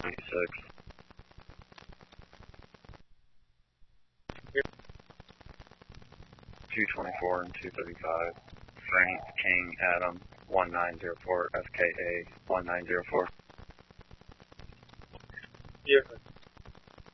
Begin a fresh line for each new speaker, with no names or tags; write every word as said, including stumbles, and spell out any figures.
seventy-six. two twenty-four and two thirty-five. Frank King Adam one nine zero four F K A one nine zero four.
Different.